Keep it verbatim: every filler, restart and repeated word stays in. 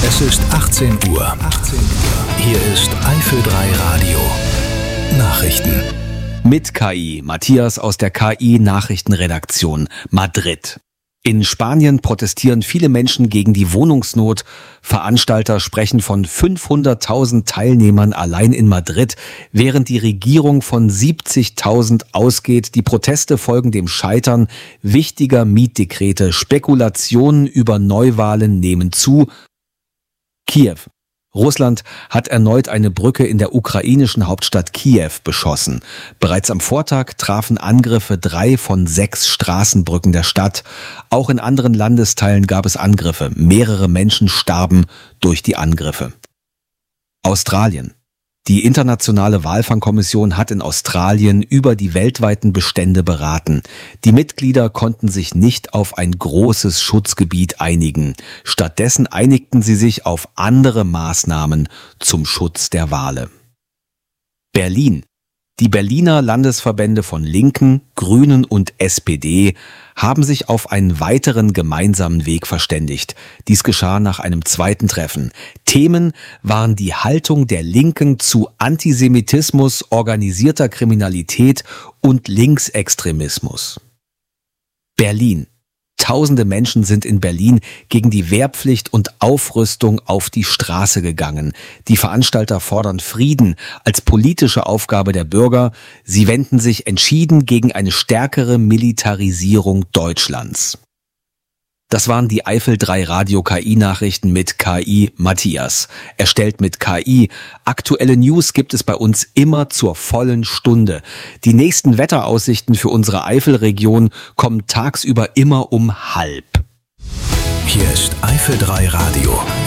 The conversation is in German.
Es ist achtzehn Uhr. achtzehn Uhr. Hier ist Eifel drei Radio. Nachrichten. Mit K I. Matthias aus der K I-Nachrichtenredaktion Madrid. In Spanien protestieren viele Menschen gegen die Wohnungsnot. Veranstalter sprechen von fünfhunderttausend Teilnehmern allein in Madrid, während die Regierung von siebzigtausend ausgeht. Die Proteste folgen dem Scheitern wichtiger Mietdekrete. Spekulationen über Neuwahlen nehmen zu. Kiew. Russland hat erneut eine Brücke in der ukrainischen Hauptstadt Kiew beschossen. Bereits am Vortag trafen Angriffe drei von sechs Straßenbrücken der Stadt. Auch in anderen Landesteilen gab es Angriffe. Mehrere Menschen starben durch die Angriffe. Australien. Die internationale Walfangkommission hat in Australien über die weltweiten Bestände beraten. Die Mitglieder konnten sich nicht auf ein großes Schutzgebiet einigen. Stattdessen einigten sie sich auf andere Maßnahmen zum Schutz der Wale. Berlin. Die Berliner Landesverbände von Linken, Grünen und S P D haben sich auf einen weiteren gemeinsamen Weg verständigt. Dies geschah nach einem zweiten Treffen. Themen waren die Haltung der Linken zu Antisemitismus, organisierter Kriminalität und Linksextremismus. Berlin. Tausende Menschen sind in Berlin gegen die Wehrpflicht und Aufrüstung auf die Straße gegangen. Die Veranstalter fordern Frieden als politische Aufgabe der Bürger. Sie wenden sich entschieden gegen eine stärkere Militarisierung Deutschlands. Das waren die Eifel drei Radio K I-Nachrichten mit K I Matthias. Erstellt mit K I. Aktuelle News gibt es bei uns immer zur vollen Stunde. Die nächsten Wetteraussichten für unsere Eifelregion kommen tagsüber immer um halb. Hier ist Eifel drei Radio.